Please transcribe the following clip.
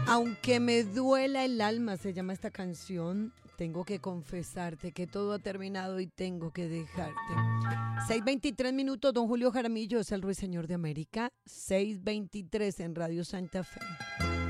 Aunque me duela el alma, se llama esta canción. Tengo que confesarte que todo ha terminado y tengo que dejarte. 6:23 minutos, don Julio Jaramillo es el ruiseñor de América. 6:23 en Radio Santa Fe.